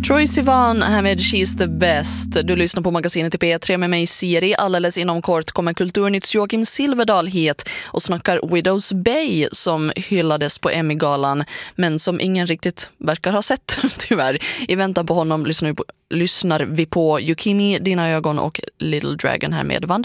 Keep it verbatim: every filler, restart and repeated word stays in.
Troye Sivan här med She's the Best. Du lyssnar på magasinet i P tre med mig Siri. Alldeles inom kort kommer Kulturnytts Joakim Silverdal hit och snackar Widows Bay som hyllades på Emmy-galan men som ingen riktigt verkar ha sett tyvärr. I väntan på honom lyssnar vi på, lyssnar vi på Yukimi, Dina ögon och Little Dragon här med Vandra.